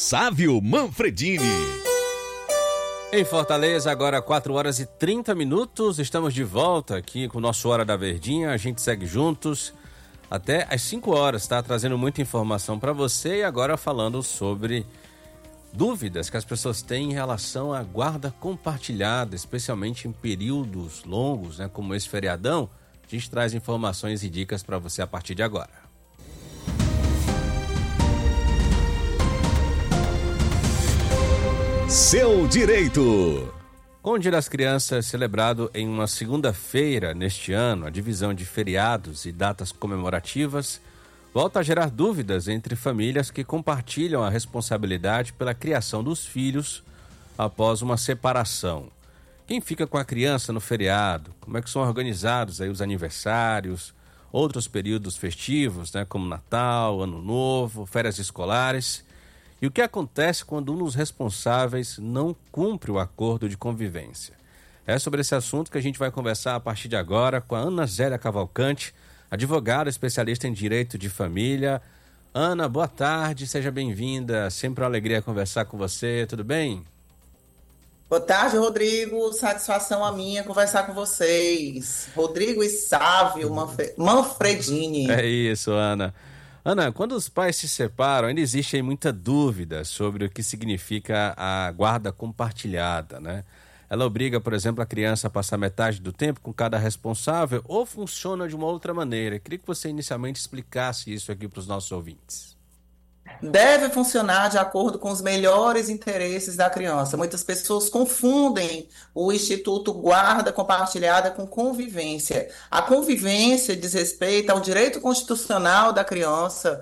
Sávio Manfredini. Em Fortaleza, agora 4h30, estamos de volta aqui com o nosso Hora da Verdinha. A gente segue juntos até às 5h, tá? Trazendo muita informação para você e agora falando sobre dúvidas que as pessoas têm em relação à guarda compartilhada, especialmente em períodos longos, né, como esse feriadão. A gente traz informações e dicas para você a partir de agora. Seu direito. Com o Dia das Crianças celebrado em uma segunda-feira neste ano, a divisão de feriados e datas comemorativas volta a gerar dúvidas entre famílias que compartilham a responsabilidade pela criação dos filhos após uma separação. Quem fica com a criança no feriado? Como é que são organizados aí os aniversários, outros períodos festivos, né, como Natal, Ano Novo, férias escolares? E o que acontece quando um dos responsáveis não cumpre o acordo de convivência? É sobre esse assunto que a gente vai conversar a partir de agora com a Ana Zélia Cavalcante, advogada especialista em direito de família. Ana, boa tarde, seja bem-vinda. Sempre uma alegria conversar com você, tudo bem? Boa tarde, Rodrigo. Satisfação a minha conversar com vocês. Rodrigo e Sávio Manfredini. É isso, Ana. Ana, quando os pais se separam, ainda existe aí muita dúvida sobre o que significa a guarda compartilhada, né? Ela obriga, por exemplo, a criança a passar metade do tempo com cada responsável ou funciona de uma outra maneira? Eu queria que você inicialmente explicasse isso aqui para os nossos ouvintes. Deve funcionar de acordo com os melhores interesses da criança. Muitas pessoas confundem o Instituto Guarda Compartilhada com convivência. A convivência diz respeito ao direito constitucional da criança,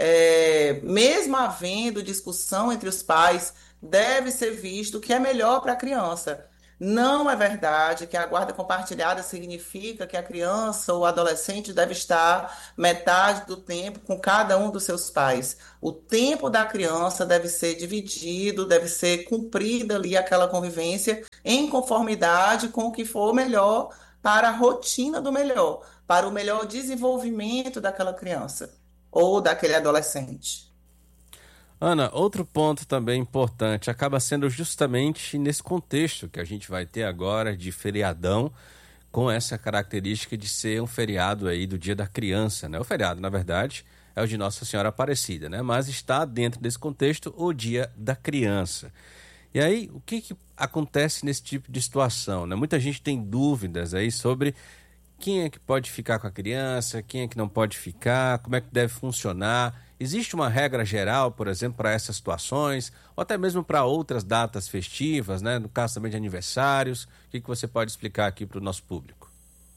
mesmo havendo discussão entre os pais, deve ser visto o que é melhor para a criança. Não é verdade que a guarda compartilhada significa que a criança ou adolescente deve estar metade do tempo com cada um dos seus pais. O tempo da criança deve ser dividido, deve ser cumprida ali aquela convivência em conformidade com o que for melhor para a rotina do melhor, para o melhor desenvolvimento daquela criança ou daquele adolescente. Ana, outro ponto também importante acaba sendo justamente nesse contexto que a gente vai ter agora de feriadão, com essa característica de ser um feriado aí do Dia da Criança, né? O feriado, na verdade, é o de Nossa Senhora Aparecida, né? Mas está dentro desse contexto o Dia da Criança. E aí, o que acontece nesse tipo de situação, né? Muita gente tem dúvidas aí sobre quem é que pode ficar com a criança, quem é que não pode ficar, como é que deve funcionar. Existe uma regra geral, por exemplo, para essas situações, ou até mesmo para outras datas festivas, né? No caso também de aniversários. O que você pode explicar aqui para o nosso público?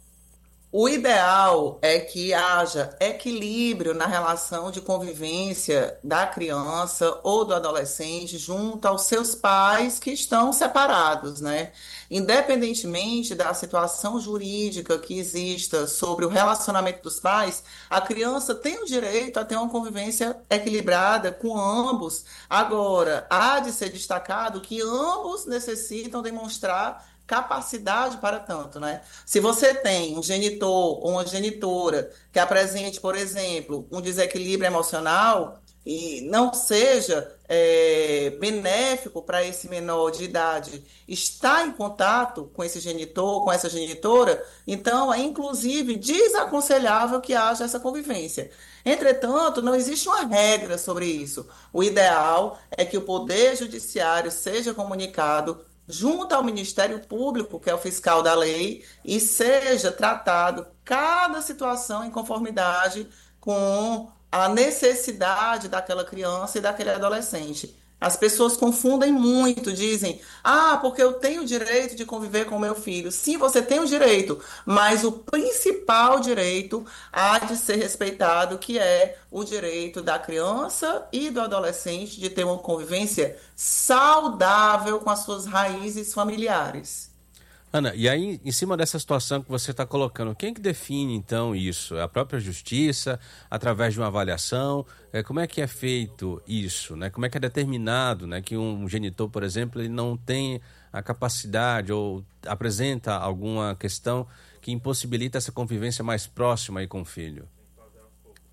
O ideal é que haja equilíbrio na relação de convivência da criança ou do adolescente junto aos seus pais que estão separados, né? Independentemente da situação jurídica que exista sobre o relacionamento dos pais, a criança tem o direito a ter uma convivência equilibrada com ambos. Agora, há de ser destacado que ambos necessitam demonstrar capacidade para tanto, né? Se você tem um genitor ou uma genitora que apresente, por exemplo, um desequilíbrio emocional e não seja benéfico para esse menor de idade estar em contato com esse genitor, com essa genitora, então é inclusive desaconselhável que haja essa convivência. Entretanto, não existe uma regra sobre isso. O ideal é que o Poder Judiciário seja comunicado junto ao Ministério Público, que é o fiscal da lei, e seja tratado cada situação em conformidade com a necessidade daquela criança e daquele adolescente. As pessoas confundem muito, dizem, porque eu tenho o direito de conviver com o meu filho. Sim, você tem o direito, mas o principal direito há de ser respeitado, que é o direito da criança e do adolescente de ter uma convivência saudável com as suas raízes familiares. Ana, e aí, em cima dessa situação que você está colocando, quem que define, então, isso? É a própria justiça, através de uma avaliação? Como é que é feito isso, né? Como é que é determinado, né, que um genitor, por exemplo, ele não tem a capacidade ou apresenta alguma questão que impossibilita essa convivência mais próxima aí com o filho?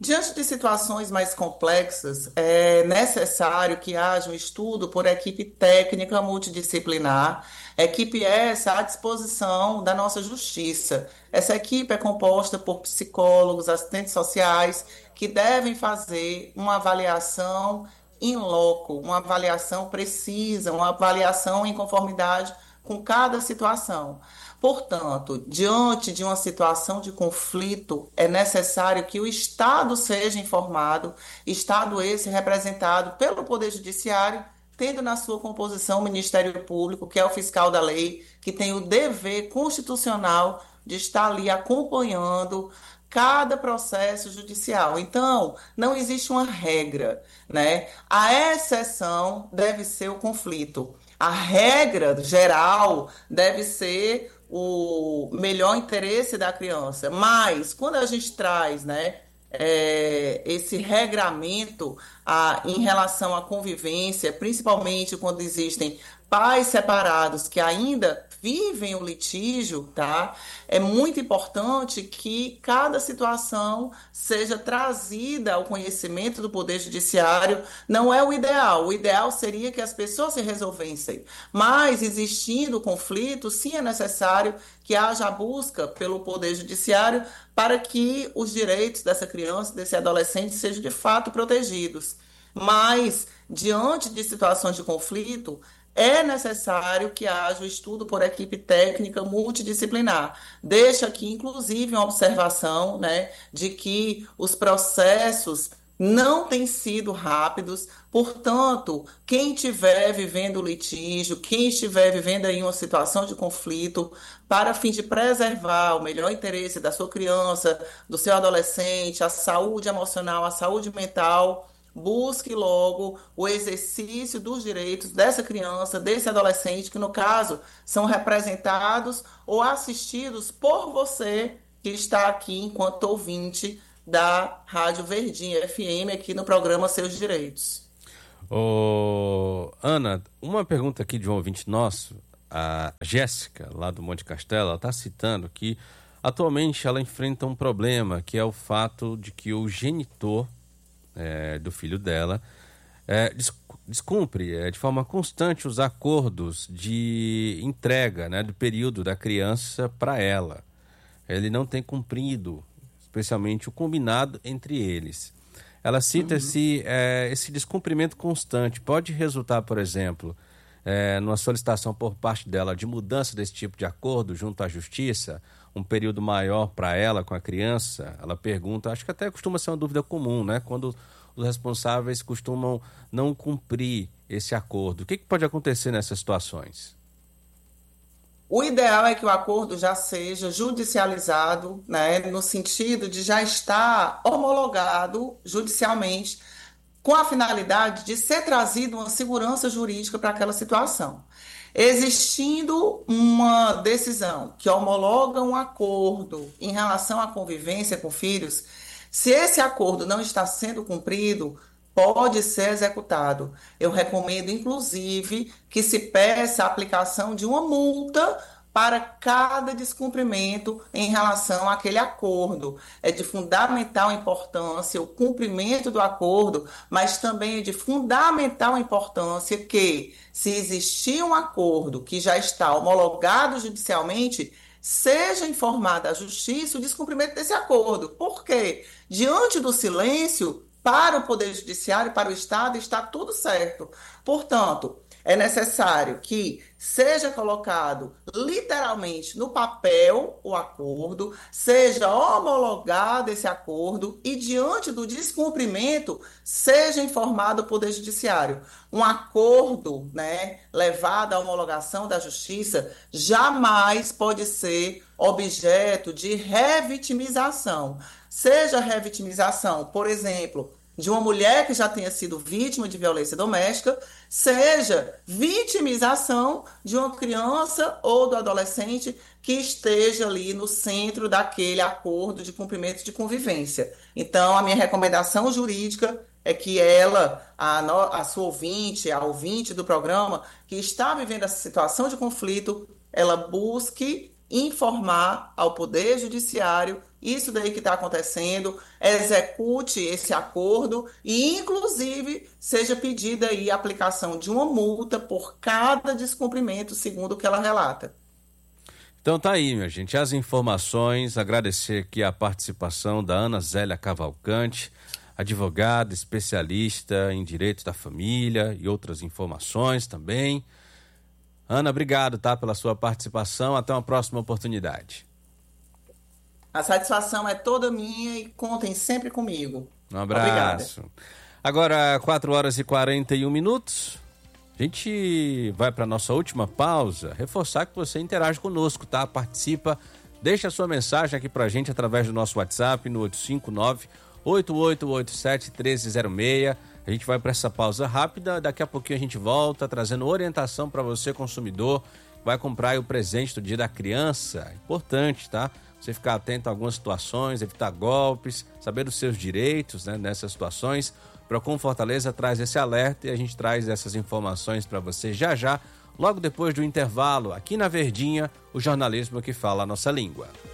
Diante de situações mais complexas, é necessário que haja um estudo por equipe técnica multidisciplinar, equipe essa à disposição da nossa justiça. Essa equipe é composta por psicólogos, assistentes sociais, que devem fazer uma avaliação in loco, uma avaliação precisa, uma avaliação em conformidade com cada situação. Portanto, diante de uma situação de conflito, é necessário que o Estado seja informado, Estado esse representado pelo Poder Judiciário, tendo na sua composição o Ministério Público, que é o fiscal da lei, que tem o dever constitucional de estar ali acompanhando cada processo judicial. Então, não existe uma regra, né? A exceção deve ser o conflito. A regra geral deve ser o melhor interesse da criança. Mas, quando a gente traz, né, esse regramento em relação à convivência, principalmente quando existem pais separados que ainda vivem o litígio, tá? É muito importante que cada situação seja trazida ao conhecimento do Poder Judiciário. Não é o ideal seria que as pessoas se resolvessem, mas existindo conflito, sim é necessário que haja a busca pelo Poder Judiciário para que os direitos dessa criança, desse adolescente, sejam de fato protegidos. Mas, diante de situações de conflito, é necessário que haja o estudo por equipe técnica multidisciplinar. Deixa aqui, inclusive, uma observação, né, de que os processos não têm sido rápidos, portanto, quem estiver vivendo litígio, quem estiver vivendo aí uma situação de conflito, para fim de preservar o melhor interesse da sua criança, do seu adolescente, a saúde emocional, a saúde mental, busque logo o exercício dos direitos dessa criança, desse adolescente, que no caso são representados ou assistidos por você que está aqui enquanto ouvinte da Rádio Verdinha FM aqui no programa Seus Direitos. Ana, uma pergunta aqui de um ouvinte nosso, a Jéssica, lá do Monte Castelo, ela está citando que atualmente ela enfrenta um problema, que é o fato de que o genitor do filho dela descumpre de forma constante os acordos de entrega, né, do período da criança para ela. Ele não tem cumprido, especialmente o combinado entre eles. Ela cita esse descumprimento constante pode resultar, por exemplo, numa solicitação por parte dela de mudança desse tipo de acordo junto à justiça, um período maior para ela com a criança. Ela pergunta, acho que até costuma ser uma dúvida comum, né? Quando os responsáveis costumam não cumprir esse acordo. O que pode acontecer nessas situações? O ideal é que o acordo já seja judicializado, né, no sentido de já estar homologado judicialmente, com a finalidade de ser trazido uma segurança jurídica para aquela situação. Existindo uma decisão que homologa um acordo em relação à convivência com filhos, se esse acordo não está sendo cumprido, pode ser executado. Eu recomendo, inclusive, que se peça a aplicação de uma multa para cada descumprimento em relação àquele acordo. É de fundamental importância o cumprimento do acordo, mas também é de fundamental importância que, se existir um acordo que já está homologado judicialmente, seja informada à Justiça o descumprimento desse acordo. Por quê? Diante do silêncio, para o Poder Judiciário, para o Estado, está tudo certo. Portanto, é necessário que seja colocado literalmente no papel o acordo, seja homologado esse acordo e, diante do descumprimento, seja informado o Poder Judiciário. Um acordo, né, levado à homologação da Justiça jamais pode ser objeto de revitimização. Seja revitimização, por exemplo, de uma mulher que já tenha sido vítima de violência doméstica, seja vitimização de uma criança ou do adolescente que esteja ali no centro daquele acordo de cumprimento de convivência. Então, a minha recomendação jurídica é que ela, a sua ouvinte, a ouvinte do programa, que está vivendo essa situação de conflito, ela busque informar ao Poder Judiciário isso daí que está acontecendo, execute esse acordo e, inclusive, seja pedida aí a aplicação de uma multa por cada descumprimento, segundo o que ela relata. Então tá aí, minha gente, as informações, agradecer aqui a participação da Ana Zélia Cavalcante, advogada, especialista em direito da família e outras informações também. Ana, obrigado, tá, pela sua participação, até uma próxima oportunidade. A satisfação é toda minha e contem sempre comigo. Um abraço. Obrigada. Agora, 4h41. A gente vai para nossa última pausa. Reforçar que você interage conosco, tá? Participa, deixa a sua mensagem aqui pra gente através do nosso WhatsApp no 859-8887-1306. A gente vai para essa pausa rápida. Daqui a pouquinho a gente volta trazendo orientação para você, consumidor, que vai comprar aí o presente do Dia da Criança. Importante, tá? Você ficar atento a algumas situações, evitar golpes, saber dos seus direitos, né, nessas situações. Procon Fortaleza traz esse alerta e a gente traz essas informações para você já, logo depois do intervalo, aqui na Verdinha, o jornalismo que fala a nossa língua.